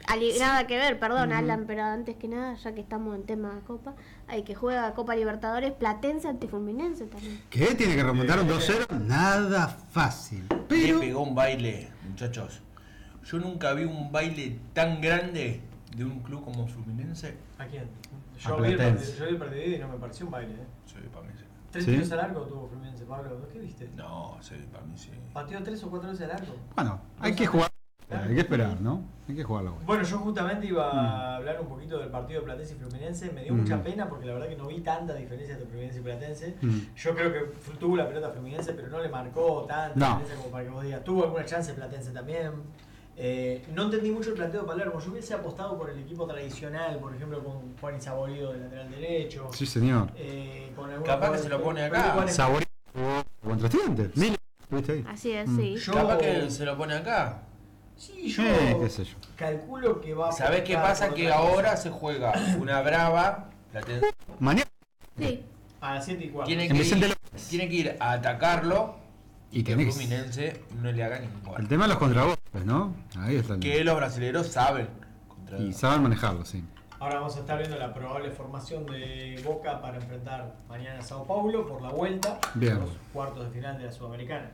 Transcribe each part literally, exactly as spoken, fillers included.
Ali, Sí. Nada que ver, perdón, Ujú. Alan, pero antes que nada, ya que estamos en tema de Copa, hay que juega Copa Libertadores Platense ante Fluminense también. ¿Qué? ¿Tiene que remontar un dos cero? Nada fácil. Le Pero. pegó un baile, muchachos. Yo nunca vi un baile tan grande de un club como Fluminense. ¿A quién? A Yo vi, el Platense. partido, yo vi el partido y no me pareció un baile. ¿eh? Sí, para mí sí. ¿Tres ¿Sí? tiros al arco tuvo Fluminense, Pablo? ¿Qué viste? No, sí, para mí sí. ¿Pateó tres o cuatro veces al arco? Bueno, hay que jugar. Hay que esperar, ¿no? Hay que jugar la vuelta. Bueno, yo justamente iba Mm. a hablar un poquito del partido de Platense y Fluminense. Me dio Mm. mucha pena porque la verdad que no vi tanta diferencia entre Fluminense y Platense. Mm. Yo creo que fu- tuvo la pelota Fluminense, pero no le marcó tanta No. diferencia como para que vos digas. Tuvo alguna chance Platense también. Eh, no entendí mucho el planteo de Palermo. Yo hubiese apostado por el equipo tradicional, por ejemplo, con Juan Isaborido de lateral derecho. Sí, señor. Eh, con algunos Capaz que jugadores- se lo pone pero acá. igual es- Sabor contra Estudiantes. Mil. ¿Viste ahí? Así es, Mm. sí. Yo- Capaz que se lo pone acá. Sí, yo Eh, qué sé yo. calculo que va a ¿Sabés qué apostar pasa? por Que otra cosa. ahora se juega una brava. Platense Mañana. Sí. A las siete y cuarto. tiene En que, Vicente ir, López. tiene que ir a atacarlo Y y que tenés- Fluminense no le haga ningún El gol. tema de los contragolpes, ¿no? Ahí está el Que los brasileños saben. Contra Y saben manejarlo, sí. Ahora vamos a estar viendo la probable formación de Boca para enfrentar mañana a Sao Paulo por la vuelta, Bien. los cuartos de final de la Sudamericana.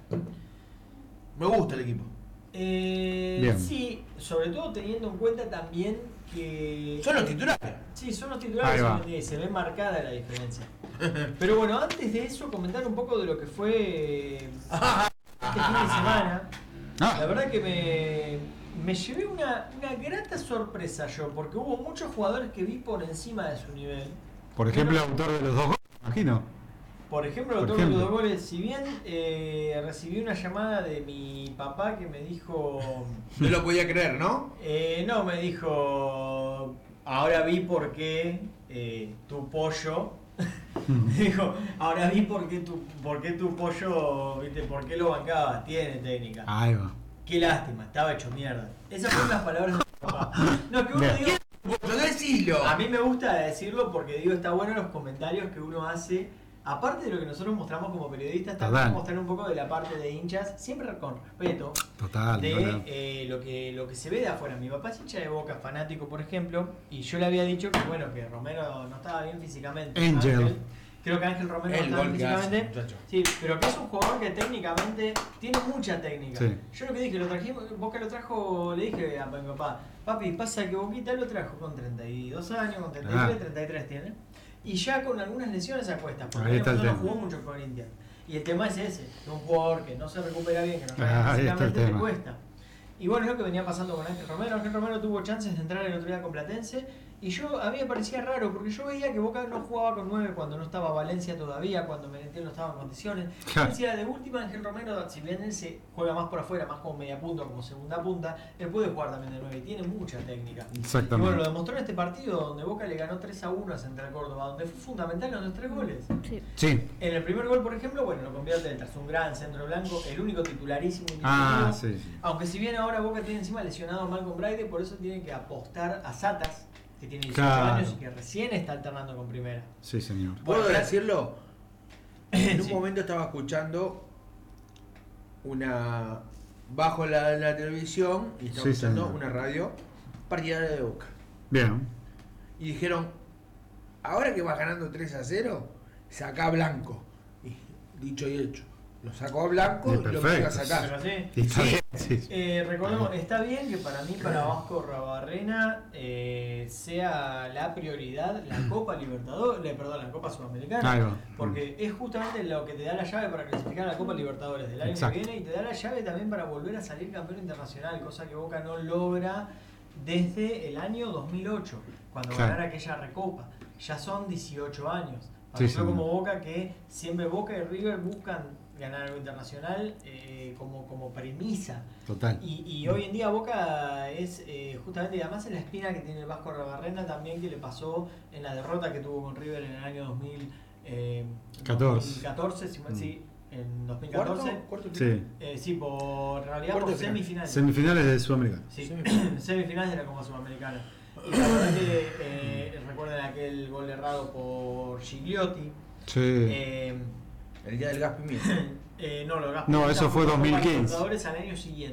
Me gusta el equipo. Eh, Bien. sí, sobre todo teniendo en cuenta también que... Son los titulares. Sí, son los Ahí titulares va. hoy en día y se ve marcada la diferencia. Pero bueno, antes de eso, comentar un poco de lo que fue este fin de semana. Ah. La verdad que me, me llevé una, una grata sorpresa yo, porque hubo muchos jugadores que vi por encima de su nivel. Por ejemplo, el autor de los dos goles, imagino. Por ejemplo, el Por autor de los ejemplo. dos goles, si bien eh, recibí una llamada de mi papá que me dijo... No lo podía creer, ¿no? Eh, no, me dijo, ahora vi por qué eh, tu pollo, me dijo, ahora vi por qué tu, por qué tu pollo, viste, por qué lo bancabas, tiene técnica. Ahí va. Qué lástima, estaba hecho mierda. Esas fueron las palabras de mi papá. No, es que uno Bien. digo, Yo decilo. a mí me gusta decirlo porque digo, está bueno los comentarios que uno hace. Aparte de lo que nosotros mostramos como periodistas, también Total. mostrar un poco de la parte de hinchas, siempre con respeto, Total. de total. eh, lo que lo que se ve de afuera. Mi papá es hincha de Boca, fanático, por ejemplo, y yo le había dicho que bueno, que Romero no estaba bien físicamente. Angel. Creo que Ángel Romero no El estaba bien gol que hace, físicamente. muchacho. Sí, pero que es un jugador que técnicamente tiene mucha técnica. Sí. Yo lo que dije, lo trajimos, Boca lo trajo, le dije a mi papá, papi, pasa que Boquita lo trajo con treinta y dos años, con treinta y tres, Ah. treinta y tres tiene. Y ya con algunas lesiones a cuestas, porque Ahí el está el año pasado no tema. jugó mucho con India. Y el tema es ese, que un jugador que no se recupera bien, que no Ah, ahí está el físicamente, te tema. cuesta. Y bueno, es lo que venía pasando con Ángel Romero. Ángel Romero tuvo chances de entrar el otro día con Platense. Y yo, a mí me parecía raro, porque yo veía que Boca no jugaba con nueve cuando no estaba Valencia todavía, cuando Merentiel no estaba en condiciones. Yo Claro. decía, de última Ángel Romero, si bien él se juega más por afuera, más como media punta, como segunda punta, él puede jugar también de nueve y tiene mucha técnica. Exactamente. Y bueno, lo demostró en este partido donde Boca le ganó tres a uno a Central Córdoba, donde fue fundamental en los tres goles. Sí. Sí. En el primer gol, por ejemplo, bueno, lo convierte tras un gran centro blanco, el único titularísimo indiscutido. Ah, sí, sí. Aunque si bien ahora Boca tiene encima lesionado a Malcolm Braide, por eso tiene que apostar a Satas, que tiene dieciocho Claro. años y que recién está alternando con primera. Sí, señor. ¿Puedo Bueno, decirlo? En un Sí. momento estaba escuchando una. Bajo la, la televisión y estaba Sí, escuchando señor. una radio partidaria de Boca. Bien. Y dijeron: ahora que vas ganando tres a cero, saca a Blanco. Y dicho y hecho. Lo sacó a Blanco Sí, y lo perfecto. empezó a Pero sacar. sí. Y está Sí. bien, sí, sí. Eh, recordemos, está bien que para mí, para Vasco Rabarrena, eh, sea la prioridad la Copa Libertadores, perdón, la Copa Sudamericana, Ahí va. porque es justamente lo que te da la llave para clasificar a la Copa Libertadores del año Exacto. que viene y te da la llave también para volver a salir campeón internacional, cosa que Boca no logra desde el año dos mil ocho, cuando Claro. ganara aquella recopa. Ya son dieciocho años. Sí, Pasó señor. como Boca que siempre Boca y River buscan ganar algo internacional eh, como, como premisa. Total. Y, y hoy en día Boca es eh, justamente, y además en la espina que tiene el Vasco Rabarrena también, que le pasó en la derrota que tuvo con River en el año dos mil catorce. dos mil catorce, si- Mm. sí, en dos mil ¿Cuarto? catorce. ¿Cuarto? Sí. Eh, sí, por en realidad Cuarto por de final. semifinales. Semifinales de Sudamericana. Sí, semifinales de la Copa Sudamericana. Y la verdad que eh, recuerden aquel gol errado por Gigliotti. Sí. Eh, El día del gas pimienta. eh, no, lo No, eso fue dos mil quince. Libertadores al año siguiente.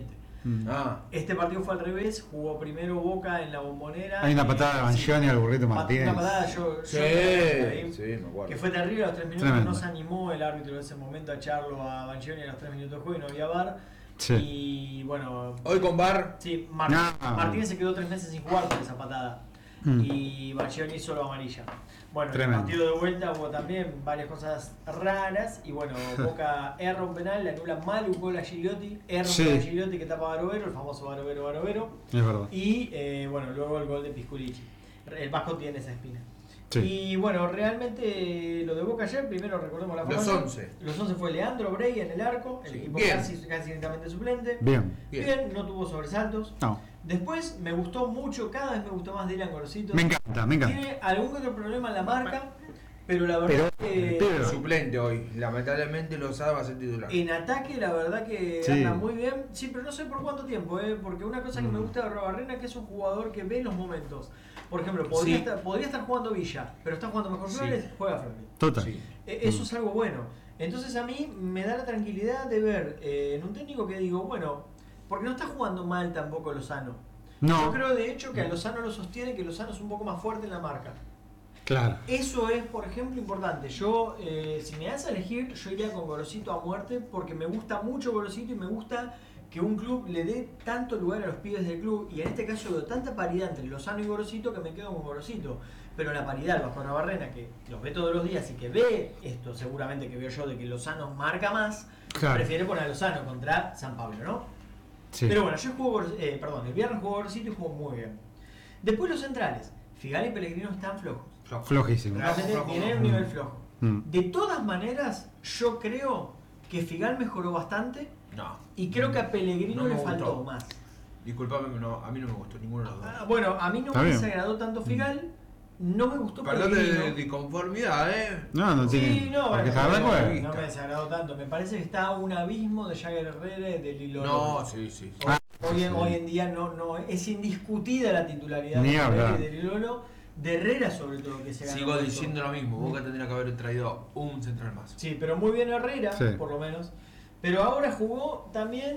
Mm. Ah, Este partido fue al revés, jugó primero Boca en la Bombonera. Hay una y- patada de sí, Banchioni al burrito pa- Martínez. Una patada, yo, yo sí, ahí, sí, me acuerdo. que fue terrible a los tres minutos, Tremendo. no se animó el árbitro en ese momento a echarlo a Banchioni a los tres minutos de juego y no había V A R. Sí. Y bueno, Hoy con Bar, sí, Mar- No. Martínez se quedó tres meses sin jugar por esa patada. Mm. Y Banchioni solo amarilla. Bueno, Tremendo. en el partido de vuelta hubo también varias cosas raras. Y bueno, Boca erra un penal, le anula mal un gol a Gigliotti. Erra un Sí. gol a Gigliotti que tapa a Barovero, el famoso Barovero Barovero. Es verdad. Y eh, bueno, luego el gol de Pisculici. El Vasco tiene esa espina. Sí. Y bueno, realmente lo de Boca ayer, primero recordemos la Los formación. once. Los once fue Leandro Brey en el arco, el Sí, equipo bien. casi, casi directamente suplente. Bien. Bien. Bien, no tuvo sobresaltos. No. Después me gustó mucho, cada vez me gustó más Dylan Gorosito. Me encanta, me encanta. Tiene algún otro problema en la marca, pero la verdad Pero- que pero- suplente hoy. Lamentablemente Lozada va a ser titular. en ataque la verdad que Sí. anda muy bien. Sí, pero no sé por cuánto tiempo, ¿eh? Porque una cosa que me Mm. gusta de Robarrena es que es un jugador que ve los momentos. Por ejemplo, podría, Sí. estar, podría estar jugando Villa, pero está jugando mejor Sí. Flores, juega Flores. Total. Sí. Eh, Eso Mm. es algo bueno. Entonces a mí me da la tranquilidad de ver eh, en un técnico que digo, bueno, porque no está jugando mal tampoco Lozano. No. Yo creo de hecho que a Lozano lo sostiene, que Lozano es un poco más fuerte en la marca. Claro. Eso es, por ejemplo, importante. Yo, eh, si me das a elegir, yo iría con Gorosito a muerte porque me gusta mucho Gorosito y me gusta que un club le dé tanto lugar a los pibes del club. Y en este caso veo tanta paridad entre Lozano y Gorosito que me quedo con Gorosito. Pero la paridad, el Vasco Barrena, que los ve todos los días y que ve esto, seguramente que veo yo, de que Lozano marca más, Claro. prefiere poner a Lozano contra San Pablo, ¿no? Sí. Pero bueno, yo juego, Goros- eh, perdón, el viernes jugó Gorosito y jugó muy bien. Después los centrales, Figal y Pellegrino están flojos. Flojo. Flojísimo. Flojo, Realmente flojo, tienen un flojo. nivel flojo. Mm. De todas maneras, yo creo que Figal mejoró bastante No. y creo que a Pellegrino No me le faltó gustó. más. Disculpame, no, a mí no me gustó ninguno de los dos. Ah, bueno, a mí no Está me bien. desagradó tanto Figal, no me gustó Perdón de, Pellegrino. de disconformidad, ¿eh? No, no tiene. Sí, no, porque bueno, está de no, acuerdo. no me desagradó tanto. Me parece que está a un abismo de Jagger Herrera y de Lilo. No, sí, sí. sí. Ah, Hoy, sí. en, hoy en día no, no es indiscutida la titularidad Ni de Herrera hablar. y de Lilolo, de Herrera sobre todo que se ganó. Sigo esto. diciendo lo mismo. Boca tendría que haber traído un central más. Sí, pero muy bien Herrera, Sí. por lo menos. Pero ahora jugó también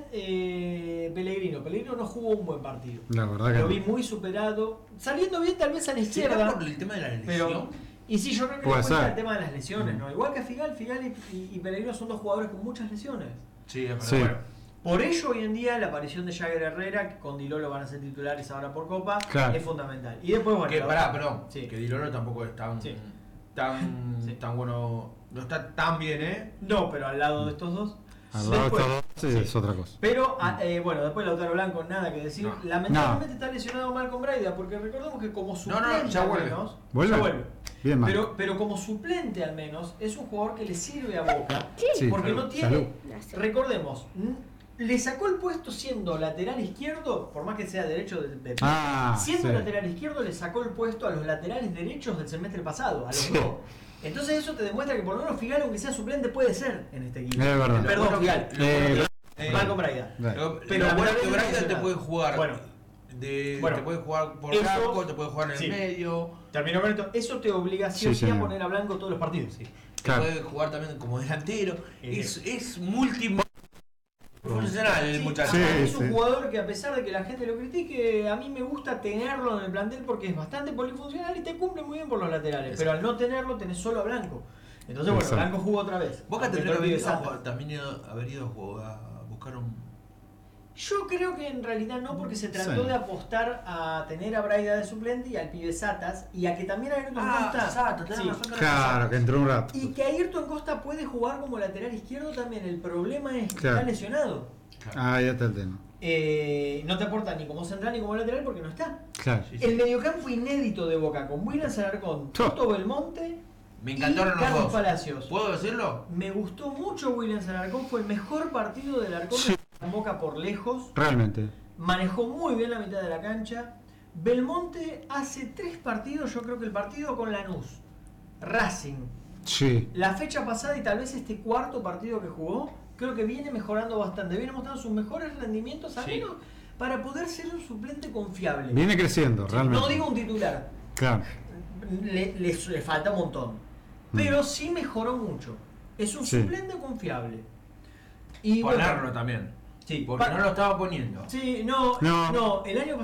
eh, Pellegrino. Pellegrino no jugó un buen partido. La verdad que Lo no. vi muy superado, saliendo bien tal vez a la ¿Será izquierda. por el tema de la lesión? Pero, y sí, yo creo que Puede le cuenta ser. el tema de las lesiones, Mm. ¿no? Igual que Figal, Figal y, y- y Pellegrino son dos jugadores con muchas lesiones. Sí, es verdad. Sí. Bueno, Por ello, hoy en día, la aparición de Jagger Herrera, que con Dilolo van a ser titulares ahora por Copa, Claro. es fundamental. Y después, bueno. que la- pará, perdón. Sí. Que Di Loro tampoco es tan, Sí. tan, Sí. tan bueno. No está tan bien, ¿eh? No, pero al lado de estos dos. Al lado de Después- todo, sí, sí. es otra cosa. Pero, ah, eh, bueno, después Lautaro Blanco, nada que decir. No. Lamentablemente está lesionado Malcolm Braida, porque recordemos que como No, suplente no, ya al vuelve. menos, ¿Vuelve? ya vuelve. Bien, mal. Pero, pero como suplente al menos, es un jugador que le sirve a Boca. Sí, porque salud, no tiene. salud. Gracias. Recordemos, n- le sacó el puesto siendo lateral izquierdo, por más que sea derecho de, de- Ah, siendo sí. lateral izquierdo, le sacó el puesto a los laterales derechos del semestre pasado, a los Sí. dos. Entonces eso te demuestra que por lo menos Figal, aunque sea suplente, puede ser en este equipo. Es verdad. Perdón, Lo bueno Figal. que- lo bueno Eh, que- eh, Malcolm Braida. Dale. Lo, Pero lo bueno que lamentablemente Braida te lesionado. puede jugar. Bueno. de, Bueno. te puede jugar por Eso- blanco, te puede jugar en sí. el medio. Terminó con esto. Eso te obliga sí o Sí, sí a señor. poner a Blanco todos los partidos. Sí. Claro. Te puede jugar también como delantero. Eh. Es, es multi funcional el Sí, muchacho. Sí, es un sí. jugador que a pesar de que la gente lo critique, a mí me gusta tenerlo en el plantel porque es bastante polifuncional y te cumple muy bien por los laterales. Exacto. Pero al no tenerlo tenés solo a Blanco. Entonces bueno, Exacto. Blanco jugó otra vez. Boca Aunque tendría no que haber olvides ido a Santos. jugar- también ido- haber ido a jugar- a buscar un. Yo creo que en realidad no, porque se trató Sí. de apostar a tener a Braida de suplente y al pibe Satas y a que también a Ayrton Costa. exacto, tenés Sí. razón, tenés Claro, razón. que entró un rato. Y que Ayrton Costa puede jugar como lateral izquierdo también. El problema es que Claro. está lesionado. Claro. Ah, ya está el tema. Eh, no te aporta ni como central ni como lateral porque no está. Claro. Sí, sí. El mediocampo inédito de Boca con William Alarcón, Cho. Toto Belmonte Me y encantaron los Carlos dos. Palacios. ¿Puedo decirlo? Me gustó mucho William Alarcón, fue el mejor partido del Alarcón Sí. en Boca por lejos. Realmente. Manejó muy bien la mitad de la cancha. Belmonte hace tres partidos, yo creo que el partido con Lanús, Racing, Sí. la fecha pasada y tal vez este cuarto partido que jugó, creo que viene mejorando bastante, viene mostrando sus mejores rendimientos, al Sí. menos para poder ser un suplente confiable. Viene creciendo, Sí, realmente. no digo un titular, Claro. le, le- le falta un montón, Mm. pero sí mejoró mucho. Es un Sí. suplente confiable. Y bueno, Ponerlo también. Sí, Porque pa- no lo estaba poniendo. Sí, no, No. no, el año pasado